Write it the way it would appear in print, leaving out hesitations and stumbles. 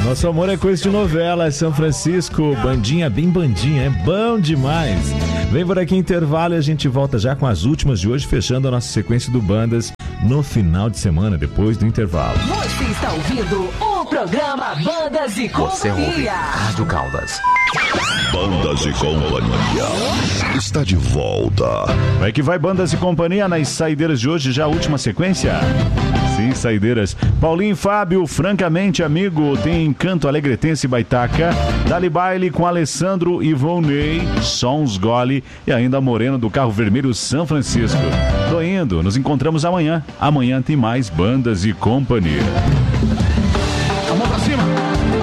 Nosso amor é coisa de novela, São Francisco, bandinha, bem bandinha, é bom demais. Vem por aqui intervalo e a gente volta já com as últimas de hoje, fechando a nossa sequência do Bandas no final de semana, depois do intervalo. Você está ouvindo o programa Bandas e Companhia. Você ouve Rádio Caldas. Bandas e Companhia está de volta. Vai que vai, Bandas e Companhia, nas saideiras de hoje, já a última sequência. Sim, saideiras. Paulinho e Fábio, francamente amigo, tem Encanto Alegretense e Baitaca, Dali Baile com Alessandro e Volney, Sons Gole e ainda a Morena do Carro Vermelho São Francisco. Tô indo, nos encontramos amanhã. Amanhã tem mais Bandas e Companhia.